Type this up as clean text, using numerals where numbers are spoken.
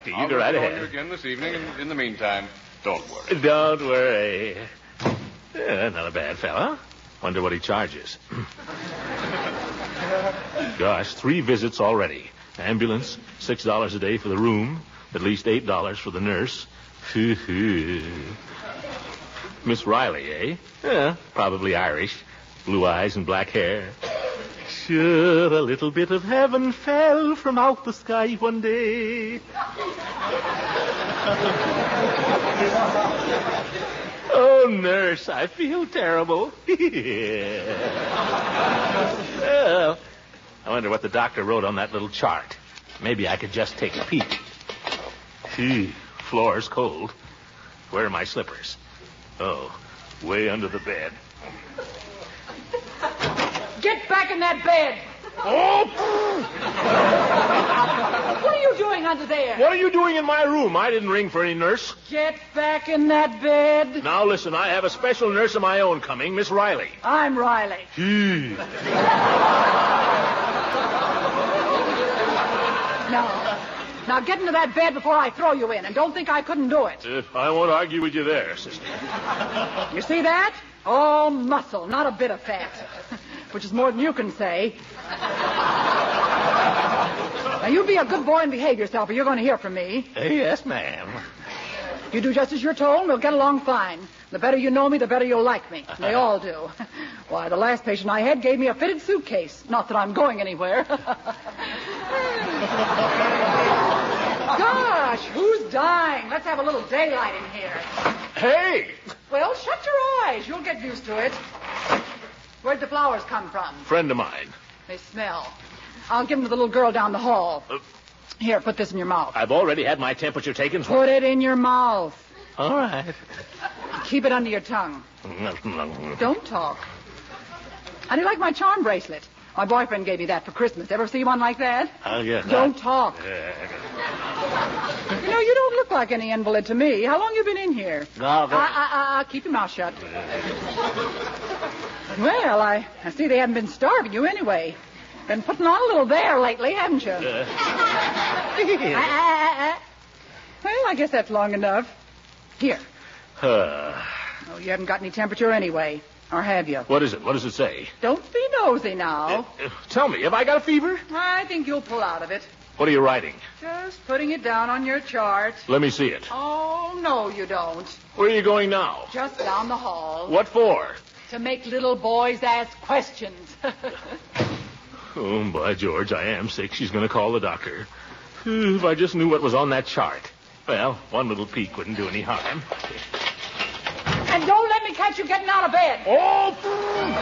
You go right ahead. I'll call you again this evening, and in the meantime, don't worry. Don't worry. Yeah, not a bad fella. Wonder what he charges. Gosh, 3 visits already. Ambulance, $6 a day for the room, at least $8 for the nurse. Miss Riley, eh? Yeah, probably Irish. Blue eyes and black hair. Sure, a little bit of heaven fell from out the sky one day. Oh, nurse, I feel terrible. Well, I wonder what the doctor wrote on that little chart. Maybe I could just take a peek. Floor's cold. Where are my slippers? Oh, way under the bed. Get back in that bed. Oh! What are you doing under there? What are you doing in my room? I didn't ring for any nurse. Get back in that bed. Now, listen, I have a special nurse of my own coming, Miss Riley. I'm Riley. Now get into that bed before I throw you in, and don't think I couldn't do it. I won't argue with you there, sister. You see that? All muscle, not a bit of fat. Which is more than you can say. Now, you be a good boy and behave yourself, or you're going to hear from me. Yes, ma'am. You do just as you're told, and we'll get along fine. The better you know me, the better you'll like me. They all do. Why, the last patient I had gave me a fitted suitcase. Not that I'm going anywhere. Gosh, who's dying? Let's have a little daylight in here. Hey! Well, shut your eyes. You'll get used to it. Where'd the flowers come from? Friend of mine. They smell. I'll give them to the little girl down the hall. Here, put this in your mouth. I've already had my temperature taken. Put it in your mouth. All right. Keep it under your tongue. Don't talk. How do you like my charm bracelet? My boyfriend gave me that for Christmas. Ever see one like that? Yes. Don't talk. You know, you don't look like any invalid to me. How long you been in here? Keep your mouth shut. Well, I see they haven't been starving you anyway. Been putting on a little there lately, haven't you? Well, I guess that's long enough. Here. Oh, you haven't got any temperature anyway. Or have you? What is it? What does it say? Don't be nosy now. Tell me, have I got a fever? I think you'll pull out of it. What are you writing? Just putting it down on your chart. Let me see it. Oh, no, you don't. Where are you going now? Just down the hall. What for? To make little boys ask questions. Oh, by George, I am sick. She's going to call the doctor. If I just knew what was on that chart. Well, one little peek wouldn't do any harm. And don't let me catch you getting out of bed. Oh!